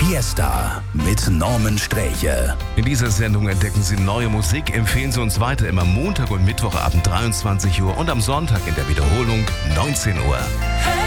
Fiesta mit Norman Sträche. In dieser Sendung entdecken Sie neue Musik, empfehlen Sie uns weiter immer Montag und Mittwochabend 23 Uhr und am Sonntag in der Wiederholung 19 Uhr.